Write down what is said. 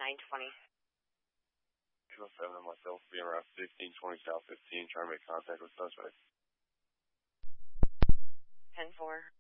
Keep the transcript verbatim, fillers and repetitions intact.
nine twenty. eight oh seven, myself being around fifteen twenty South fifteen, trying to make contact with suspect. ten four.